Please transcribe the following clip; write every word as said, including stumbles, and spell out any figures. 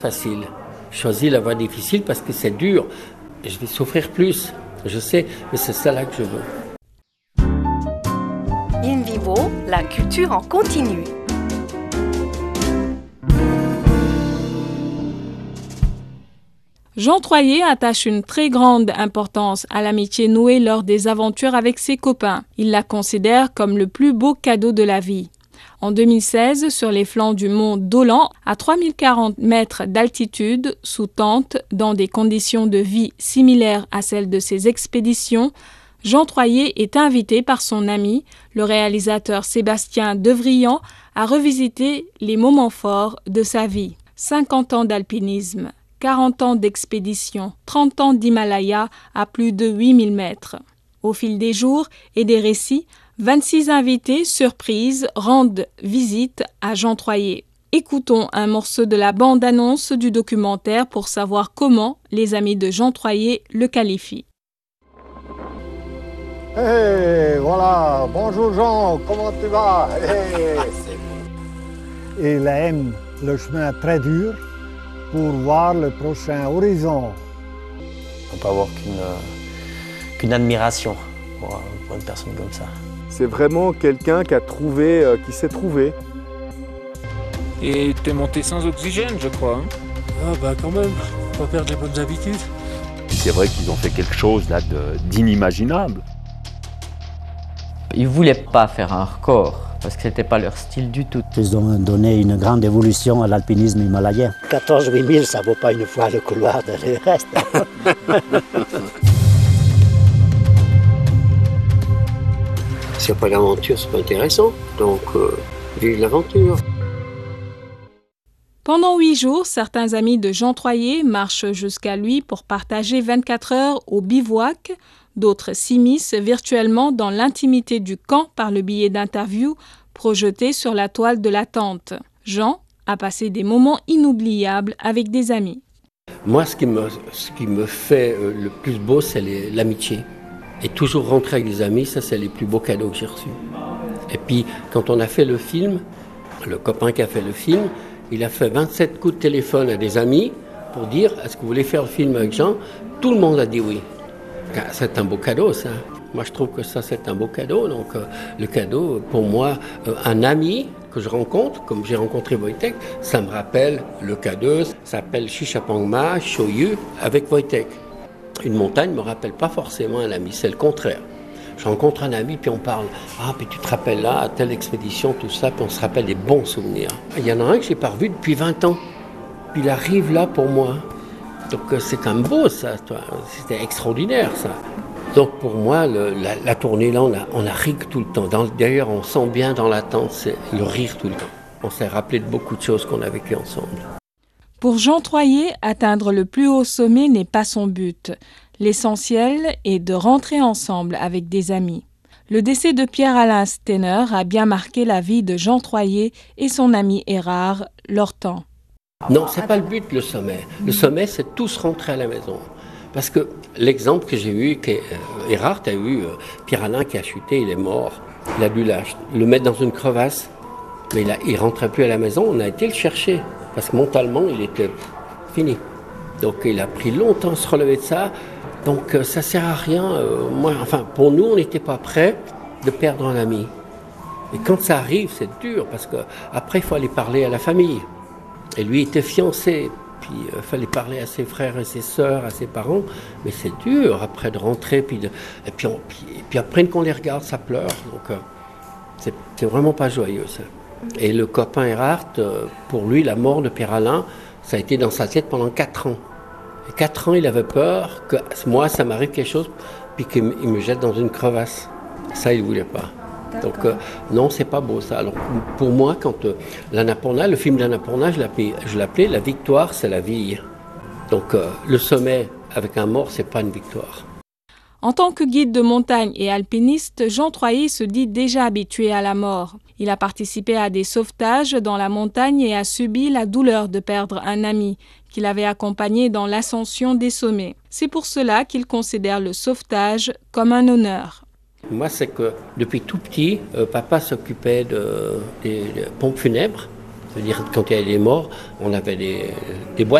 Facile. Je choisis la voie difficile parce que c'est dur. Je vais souffrir plus, je sais, mais c'est ça là que je veux. In Vivo, la culture en continu. Jean Troyer attache une très grande importance à l'amitié nouée lors des aventures avec ses copains. Il la considère comme le plus beau cadeau de la vie. En deux mille seize, sur les flancs du mont Dolan, à trois mille quarante mètres d'altitude, sous tente, dans des conditions de vie similaires à celles de ses expéditions, Jean Troyer est invité par son ami, le réalisateur Sébastien Devrillon, à revisiter les moments forts de sa vie. cinquante ans d'alpinisme, quarante ans d'expédition, trente ans d'Himalaya à plus de huit mille mètres. Au fil des jours et des récits, vingt-six invités surprises rendent visite à Jean Troyer. Écoutons un morceau de la bande-annonce du documentaire pour savoir comment les amis de Jean Troyer le qualifient. Hey, voilà, bonjour Jean, comment tu vas? Hey. Il aime le chemin très dur pour voir le prochain horizon. On peut avoir qu'une, euh, qu'une admiration pour, pour une personne comme ça. C'est vraiment quelqu'un qui a trouvé, euh, qui s'est trouvé. Et t'es monté sans oxygène, je crois. Hein. Ah bah quand même, faut pas perdre les bonnes habitudes. C'est vrai qu'ils ont fait quelque chose là de, d'inimaginable. Ils ne voulaient pas faire un record, parce que ce n'était pas leur style du tout. Ils ont donné une grande évolution à l'alpinisme himalayen. quatorze huit mille, ça ne vaut pas une fois le couloir de l'Everest. S'il n'y a pas d'aventure, c'est pas intéressant. Donc, euh, vive l'aventure. Pendant huit jours, certains amis de Jean Troyer marchent jusqu'à lui pour partager vingt-quatre heures au bivouac. D'autres s'immiscent virtuellement dans l'intimité du camp par le biais d'interviews projetées sur la toile de la tente. Jean a passé des moments inoubliables avec des amis. Moi, ce qui me, ce qui me fait le plus beau, c'est les, l'amitié. Et toujours rentrer avec des amis, ça, c'est les plus beaux cadeaux que j'ai reçus. Et puis, quand on a fait le film, le copain qui a fait le film, il a fait vingt-sept coups de téléphone à des amis pour dire « Est-ce que vous voulez faire le film avec Jean ?» Tout le monde a dit oui. C'est un beau cadeau, ça. Moi, je trouve que ça, c'est un beau cadeau. Donc, euh, le cadeau, pour moi, euh, un ami que je rencontre, comme j'ai rencontré Wojtek, ça me rappelle le cadeau, ça s'appelle Shishapangma, Shoyu, avec Wojtek. Une montagne ne me rappelle pas forcément un ami, c'est le contraire. Je rencontre un ami, puis on parle, ah, puis tu te rappelles là, à telle expédition, tout ça, puis on se rappelle des bons souvenirs. Il y en a un que je n'ai pas revu depuis vingt ans, puis il arrive là pour moi. Donc c'est quand même beau ça, c'était extraordinaire ça. Donc pour moi, le, la, la tournée là, on a, on a ri tout le temps. Dans, d'ailleurs, on sent bien dans l'attente, c'est le rire tout le temps. On s'est rappelé de beaucoup de choses qu'on a vécues ensemble. Pour Jean Troyer, atteindre le plus haut sommet n'est pas son but. L'essentiel est de rentrer ensemble avec des amis. Le décès de Pierre-Alain Steiner a bien marqué la vie de Jean Troyer et son ami Erard Lortan. Non, c'est pas le but, le sommet. Le sommet, c'est tous rentrer à la maison. Parce que l'exemple que j'ai eu, que, euh, Erard a eu, euh, Pierre-Alain qui a chuté, il est mort. Il a dû la, le mettre dans une crevasse, mais il ne rentrait plus à la maison. On a été le chercher, parce que mentalement, il était fini. Donc il a pris longtemps à se relever de ça. Donc euh, ça ne sert à rien. Euh, moi, enfin, pour nous, on n'était pas prêts de perdre un ami. Et quand ça arrive, c'est dur, parce qu'après, il faut aller parler à la famille. Et lui était fiancé, puis il euh, fallait parler à ses frères et ses sœurs, à ses parents, mais c'est dur après de rentrer, puis, de, et, puis on, puis, et puis après qu'on les regarde, ça pleure, donc euh, c'est, c'est vraiment pas joyeux ça. Et le copain Erard, euh, pour lui, la mort de Pierre-Alain, ça a été dans sa tête pendant quatre ans. Et quatre ans, il avait peur que moi, ça m'arrive quelque chose, puis qu'il me jette dans une crevasse. Ça, il ne voulait pas. Donc euh, non, c'est pas beau ça. Alors pour moi, quand euh, l'Annapurna, le film d'Annapurna, je l'appelais, je l'appelais La victoire, c'est la vie. Donc euh, le sommet avec un mort, c'est pas une victoire. En tant que guide de montagne et alpiniste, Jean Troyer se dit déjà habitué à la mort. Il a participé à des sauvetages dans la montagne et a subi la douleur de perdre un ami qu'il avait accompagné dans l'ascension des sommets. C'est pour cela qu'il considère le sauvetage comme un honneur. Moi, c'est que depuis tout petit, euh, papa s'occupait de, des, des pompes funèbres C'est-à-dire quand il y avait des morts, on avait des, des boîtes